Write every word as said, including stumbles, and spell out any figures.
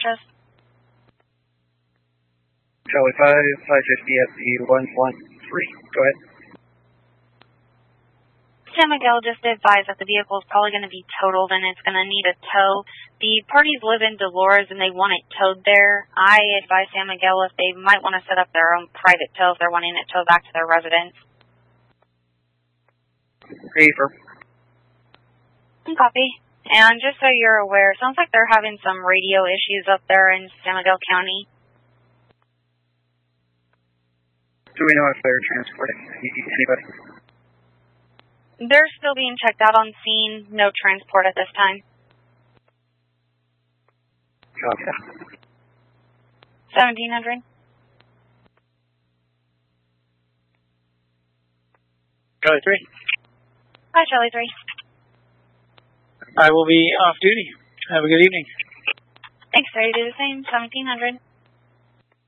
address? Charlie five, five fifty at the one one three. Go ahead. San Miguel just advised that the vehicle is probably going to be totaled and it's going to need a tow. The parties live in Dolores and they want it towed there. I advise San Miguel if they might want to set up their own private tow if they're wanting it towed back to their residence. Paper. Copy. And just so you're aware, it sounds like they're having some radio issues up there in San Miguel County. Do we know if they're transporting anybody? They're still being checked out on scene. No transport at this time. Copy. seventeen hundred. Charlie three. Hi, Charlie three. I will be off duty. Have a good evening. Thanks, sir. You do the same. seventeen hundred.